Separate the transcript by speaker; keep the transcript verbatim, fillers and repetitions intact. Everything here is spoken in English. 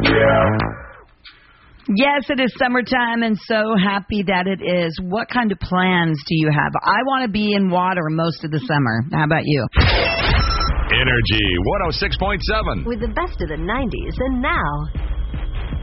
Speaker 1: Yes, it is summertime, and so happy that it is. What kind of plans do you have? I want to be in water most of the summer. How about you?
Speaker 2: Energy one oh six point seven.
Speaker 3: With the best of the nineties, and now...